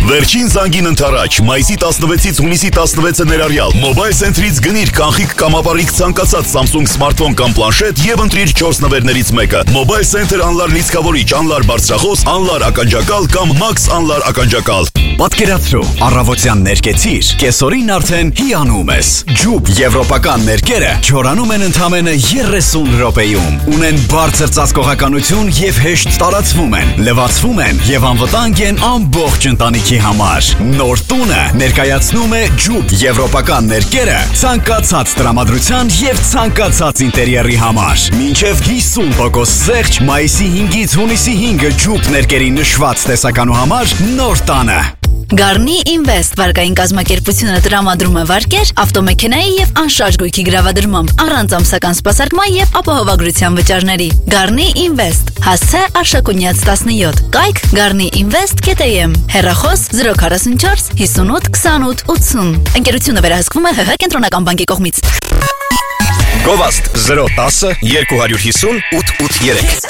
Վերջին զանգին ընթരാճ, մայիսի 16-ից հունիսի 16-ը ներառյալ, Mobile Center-ից գնիր կանխիկ կամ ապառիկ ցանկացած Samsung սմարթֆոն կամ պլանշետ եւ ընտրիր 4 նվերներից մեկը։ Mobile Center անլար լիցքավորիչ, անլար բարձրախոս, անլար ականջակալ կամ Max անլար ականջակալ։ Պատկերացրու, առավոտյան ներկեցիր, կեսօրին արդեն հիանում ես։ Ջուբ եվրոպական ներկերը չորանում են ընդամենը 30 րոպեում, ունեն բարձր ծածկողականություն եւ հեշտ տարածվում են, լվացվում են եւ անվտանգ են ամբողջ ընտանիքի համար։ Նոր տունը ներկայացնում է Ջուբ եվրոպական ներկերը ցանկացած տրամադրության եւ ցանկացած ինտերիերի համար։ Մինչեւ 50% զեղչ մայիսի 5-ից հունիսի 5-ը Ջուբ ներկերի նշված տեսականու համար նոր տանը։ Garni Invest վարկային կազմակերպությունը տրամադրում է վարկեր ավտոմեքենայի եւ անշարժ գույքի գրավադրմամբ առանց ամսական սպասարկման եւ ապահովագրության վճարների։ Garni Invest հասցե Արշակունյաց 17 կայք garniinvest.am հեռախոս 044 58 28 80 Ընկերությունը վերահսկվում է ՀՀ կենտրոնական բանկի կողմից։ Գովաստ 010 250 883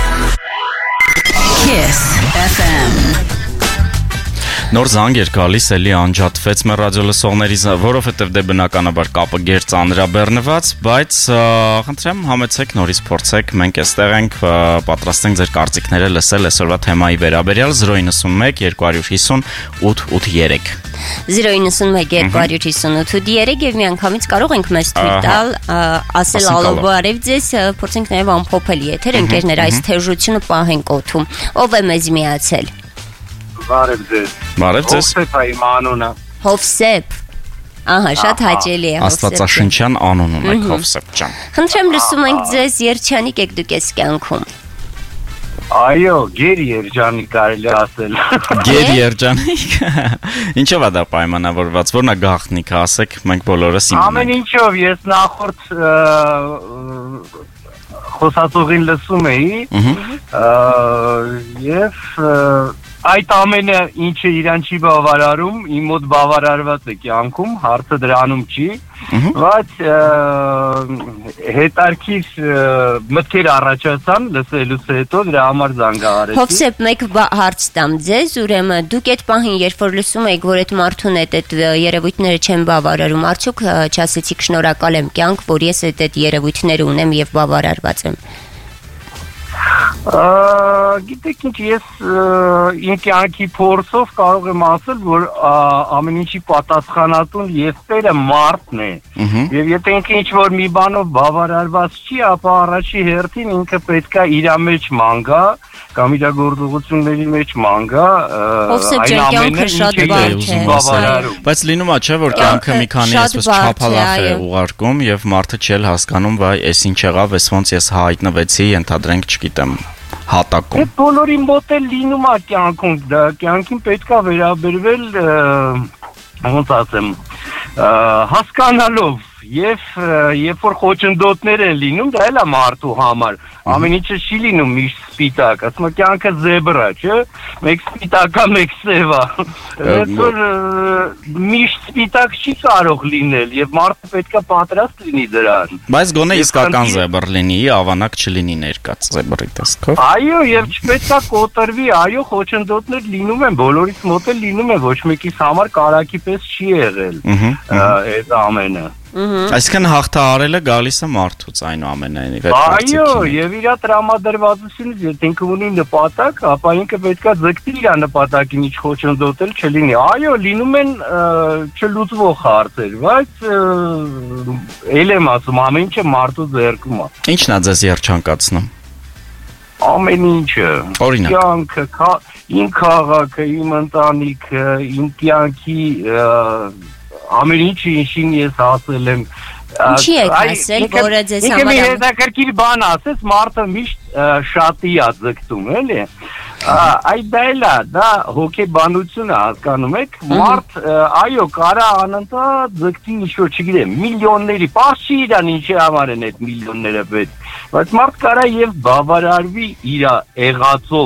Kiss FM Նոր զանգ էր գալիս, էլի անջատվեց մեր ռադիո լսողների, որովհետև դե բնականաբար կապը գեր ծանրաբեռնված, բայց խնդրեմ համեցեք, նորից փորձեք, մենք այստեղ ենք, պատրաստ ենք ձեր կարծիքները լսել այսօրվա թեմայի վերաբերյալ 091 250 883 091 250 883 եւ միանգամից կարող ենք մեզ թույլ տալ ասել ալո բարև ձեզ, փորձենք նաեւ ամփոփել եթեր, ընկերներ, այս թեժությունը պահենք օդում, ով է մեզ միացել։ Բարև ձեզ։ Բարև ձեզ։ Հովսեփ է իմ անունը։ Հովսեփ։ Ահա, շատ հաճելի է Հովսեփ։ Աստվածաշնչյան անուն ունեք Հովսեփ ջան։ Խնդրեմ լսում ենք ձեզ, երջանիկ եք դուք այս կյանքում։ Այո, գեր երջանիկ կարելի ասել։ Գեր երջանիկ։ Ինչով է դա պայմանավորված, որն է գաղտնիքը, ասեք, մենք բոլորս իմանում ենք։ Ամեն ինչով ես նախորդ խոսածողին լսում էի եւ այդ ամենը ինչը իրան չի բավարարում, իմ մոտ բավարարված է կյանքում, հարցը դրանում չի, բայց հետարքիր մտքեր առաջացան լսելուց հետո դրա համար զանգահարեցի։ Հովսեփ, մեկ հարց տամ ձեզ, ուրեմն դուք այդ պահին, երբ որ լսում եք, որ այդ մարդուն այդ երևույթները չեն բավարարում, արդյոք չասեցիք շնորհակալ եմ կյանք, որ ես այդ երևույթները ունեմ եւ բավարարված եմ։ Գիտեք ինչ, ես իմ կյանքի փորձով կարող եմ ասել, որ ամեն ինչի պատասխանատուն ես Տերը մարդն է։ Եվ եթե ինքը ինչ-որ մի բանով բավարարված չի, ապա առաջի հերթին ինքը պետքա իր մեջ մանգա կամ իր գործողությունների մեջ մանգա այն ամենը, ինչը բավարարում։ Բայց լինում է չէ, որ կյանքը մի քանի այսպես չափալախ է ուղարկում եւ մարդը չէ հասկանում, վայ, էս ինչ եղավ, էս ոնց ես հայտնվեցի, ընդհանրենք, չգիտեմ, հատակում։ Այդ բոլորի մոտ էլ լինում է կյանքում, դա կյանքին պետքա վերաբերվել, ոնց ասեմ, հասկանալով եւ երբ որ խոչընդոտներ են լինում, դա էլ է մարդու համար։ Ամեն ինչը չի լինում միշտ սպիտակ, ասում եմ կյանքը զեբրա, չէ՞, մեկ սպիտակ է, մեկ սև է։ Այդ որ միշտ սպիտակ չի կարող լինել եւ մարդը պետքա պատրաստ լինի դրան։ Բայց գոնե իսկական զեբր լինի, ավանակ չլինի ներկած զեբրի տեսքով։ Այո, եւ չպետքա կոտրվի, այո, խոչընդոտներ լինում են, բոլորից մոտ էլ լինում է, ոչ մեկիս համար կարակի պես չի եղել այդ ամենը։ Այսինքն հաղթահարելը գալիս է մարդուց այնուամենայնիվ։ Այո, եւ իր տրամադրվածությունից, եթե ինքը ունի նպատակ, ապա ինքը պետքա ձգտի իր նպատակին, ինչ խոչընդոտել չլինի։ Այո, լինում են չլուծվող հարցեր, բայց ել եմ ասում, ամեն ինչը մարդու ձեռքում է։ Ինչն է ձեզ երջանկացնում։ Ամեն ինչը։ Օրինակ։ Կյանքը, իմ քաղաքը, իմ ընտանիքը, իմ կյանքի ամեն ինչը ինչին ես ասել եմ։ Ինչի եք ասել, որը ձեզ համար մի հետաքրքիր բան ասեց, մարդը միշտ շատի է ձգտում, էլի։ Այդ դա էլ է, դա հոգեբանություն է, հասկանում եք, մարդ, այո, կարա անընդհատ ձգտի ինչ-որ, չգիտեմ, միլիոնների, պարզ չի իրան ինչի համար են այդ միլիոնները պետք, բայց մարդ կարա եւ բավարարվի իր եղածով,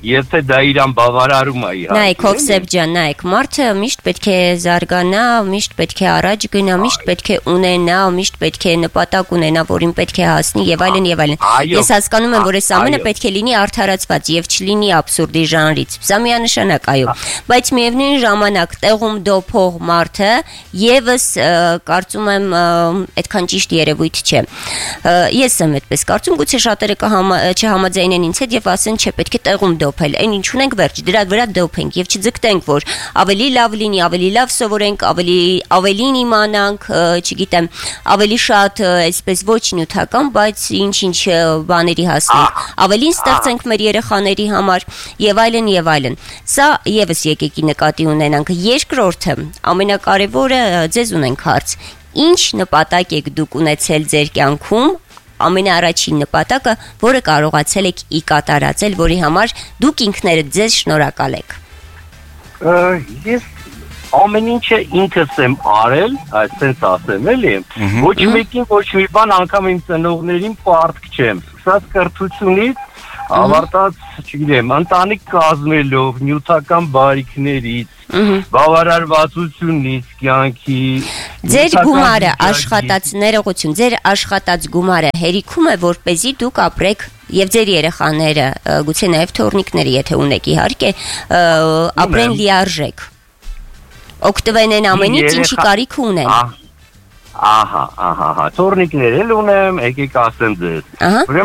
եթե դա իրան բավարարում է իհարկե։ Նայեք, Հովսեփ ջան, նայեք, մարդը միշտ պետք է զարգանա, միշտ պետք է առաջ գնա, միշտ պետք է ունենա, միշտ պետք է նպատակ ունենա, որին պետք է հասնի եւ այլն եւ այլն։ Ես հասկանում եմ, որ այս ամենը պետք է լինի արդարացված եւ չլինի абսուրդի ժանրից։ Սա միանշանակ, այո, բայց միևնույն ժամանակ տեղում դոփող մարդը եւս կարծում եմ այդքան ճիշտ երևույթ չէ։ Ես եմ այդպես կարծում, գուցե շատերը չհամաձայնեն ինձ հետ եւ ասեն, չէ, պետք է տեղում դոփել, այն ինչ ունենք վերջ, դրա վրա դոփենք եւ չձգտենք, որ ավելի լավ լինի, ավելի լավ սովորենք, ավելին իմանանք, չգիտեմ, ավելի շատ այսպես ոչ նյութական, բայց ինչ բաների հասնենք, ավելին ստեղծենք մեր երեխաների համար եւ այլն եւ այլն։ Սա եւս եկեք նկատի ունենանք։ Երկրորդը, ամենակարևորը, ձեզ ունենք հարց։ Ինչ նպատակ եք դուք ունեցել ձեր կյանքում, ամենաառաջին նպատակը, որը կարողացել եք կատարածել, որի համար դուք ինքներդ ձեզ շնորհակալ եք։ Ես ամեն ինչը ինքս եմ արել, այսպես ասեմ, էլի։ Ոչ մեկին ոչ մի բան անգամ իմ ծնողներին պարտք չեմ։ Սկսած կրթությունից ավարտած, չգիտեմ, ընտանիք կազմելով, նյութական բարիքներից, բավարարվածությունից, կյանքի Ձեր գումարը աշխատած ներողություն, ձեր աշխատած գումարը հերիքում է, որպեսզի դուք ապրեք եւ ձեր երեխաները, գուցե նաեւ թորնիկները, եթե ունեք իհարկե, ապրեն լիարժեք։ Օգտվեն են ամենից, ինչի կարիք ունեն։ Ահա, թորնիկներ էլ ունեմ, եկեք ասեմ ձեզ։